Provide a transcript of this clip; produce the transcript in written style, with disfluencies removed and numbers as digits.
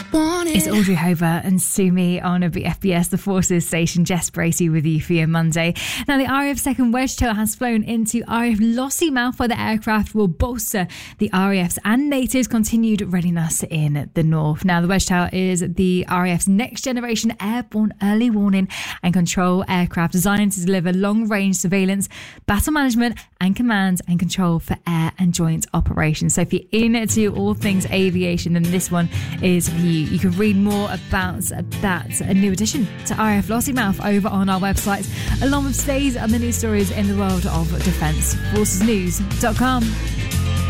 It's Audrey Hover and Sumi on FBS, the Forces Station. Jess Bracey with you for your Monday. Now, the RAF second Wedgetail has flown into RAF Lossiemouth, where the aircraft will bolster the RAF's and NATO's continued readiness in the north. Now, the Wedgetail is the RAF's next generation airborne early warning and control aircraft designed to deliver long-range surveillance, battle management and command and control for air and joint operations. So if you're into all things aviation, then this one is for you. You can read more about that, a new addition to RAF Lossiemouth, over on our website, along with today's other news stories in the world of defence. ForcesNews.com.